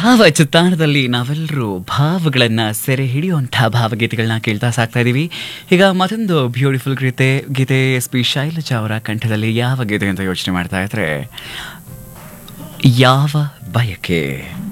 ಭಾವ ಚಿತ್ತಾಣದಲ್ಲಿ ನಾವೆಲ್ಲರೂ ಭಾವಗಳನ್ನ ಸೆರೆ ಹಿಡಿಯುವಂತಹ ಭಾವಗೀತೆಗಳನ್ನ ಕೇಳ್ತಾ ಸಾಕ್ತಾ ಇದೀವಿ. ಈಗ ಮತ್ತೊಂದು ಬ್ಯೂಟಿಫುಲ್ ಗೀತೆ ಎಸ್ ಪಿ ಶೈಲಜಾ ಅವರ ಕಂಠದಲ್ಲಿ ಯಾವ ಗೀತೆ ಅಂತ ಯೋಚನೆ ಮಾಡ್ತಾ ಇದ್ರೆ ಯಾವ ಬಯಕೆ.